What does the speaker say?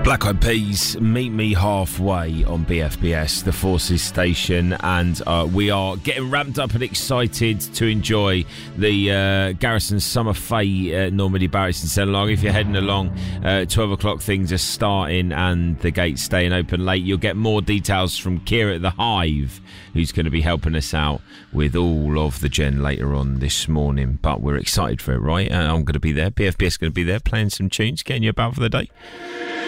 Black Eyed Peas, Meet Me Halfway on BFBS, the Forces station, and we are getting ramped up and excited to enjoy the Garrison Summer Fay Normandy Barracks in Senelong. If you're heading along, 12 o'clock things are starting and the gates staying open late. You'll get more details from Kira at the Hive, who's going to be helping us out with all of the gen later on this morning. But we're excited for it, right? I'm going to be there. BFBS going to be there playing some tunes, getting you about for the day.